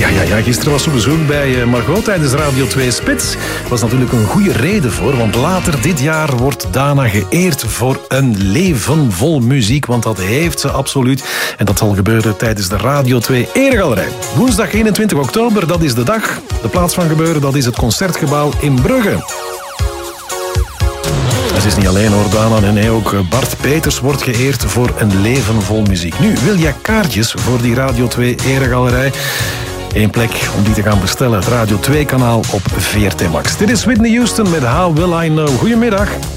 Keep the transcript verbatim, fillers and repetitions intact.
Ja, ja, ja. Gisteren was ze op bezoek bij Margot tijdens Radio twee Spits. Er was natuurlijk een goede reden voor, want later dit jaar wordt Dana geëerd voor een leven vol muziek, want dat heeft ze absoluut. En dat zal gebeuren tijdens de Radio twee Eregalerij. Woensdag eenentwintig oktober, dat is de dag. De plaats van gebeuren, dat is het Concertgebouw in Brugge. Het is niet alleen hoor, Dana. En nee, ook Bart Peters wordt geëerd voor een leven vol muziek. Nu, wil jij kaartjes voor die Radio twee Eregalerij? Eén plek om die te gaan bestellen. Het Radio twee kanaal op V R T Max. Dit is Whitney Houston met How Will I Know. Goedemiddag.